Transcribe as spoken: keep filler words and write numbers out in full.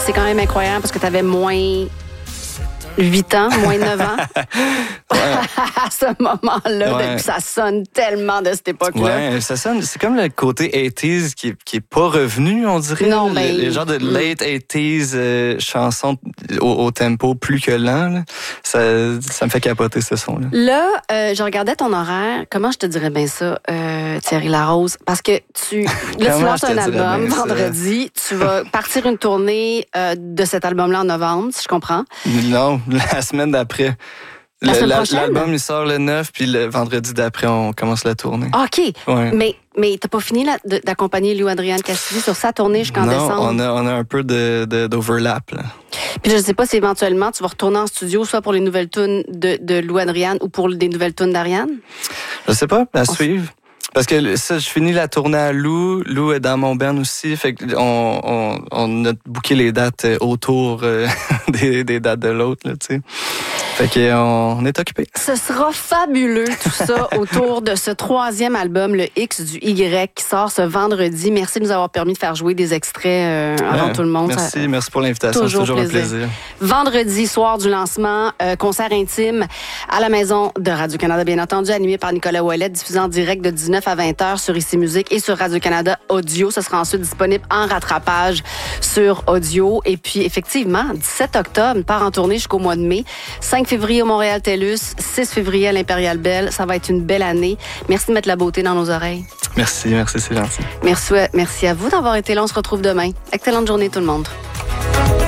c'est quand même incroyable parce que tu avais moins huit ans, moins neuf ans. À ce moment-là, Ouais. ça sonne tellement de cette époque-là. Ouais, ça sonne, c'est comme le côté eighties qui, qui est pas revenu, on dirait. Non, le, ben, les genres de late eighties euh, chansons au, au tempo plus que lent, là. Ça, ça me fait capoter ce son-là. Là, euh, je regardais ton horaire. Comment je te dirais bien ça, euh, Thierry Larose? Parce que tu, là, tu Comment lances je te un dirais album bien ça? vendredi. Tu vas partir une tournée euh, de cet album-là en novembre, si je comprends. Non, la semaine d'après. La Le- semaine la- prochaine? L'album, il sort le neuf, puis le vendredi d'après, on commence la tournée. Ah, OK. Ouais. Mais, mais t'as pas fini là, de- d'accompagner Lou Adrienne Cassidy sur sa tournée jusqu'en non, décembre? on a, on a un peu de, de, d'overlap, là. Puis je sais pas si éventuellement tu vas retourner en studio, soit pour les nouvelles tunes de, de Lou Adrienne ou pour des nouvelles tunes d'Ariane? Je sais pas, à suivre. Parce que ça, je finis la tournée à Lou. Lou est dans mon band aussi. Fait qu'on on, on a booké les dates autour euh, des, des dates de l'autre, là, tu sais. Fait qu'on on est occupé. Ce sera fabuleux, tout ça, autour de ce troisième album, le X du Y, qui sort ce vendredi. Merci de nous avoir permis de faire jouer des extraits euh, avant Ouais, tout le monde. Merci, Ça, merci pour l'invitation. C'est toujours toujours plaisir. un plaisir. Vendredi soir du lancement, euh, concert intime à la maison de Radio-Canada, bien entendu, animé par Nicolas Ouellet, diffusé en direct de dix-neuf à vingt heures sur Ici Musique et sur Radio-Canada Audio. Ce sera ensuite disponible en rattrapage sur audio. Et puis, effectivement, dix-sept octobre, part en tournée jusqu'au mois de mai. cinq février au Montréal TELUS, six février à l'Impérial Belle. Ça va être une belle année. Merci de mettre la beauté dans nos oreilles. Merci, merci, c'est gentil. Merci, merci à vous d'avoir été là. On se retrouve demain. Excellente journée tout le monde.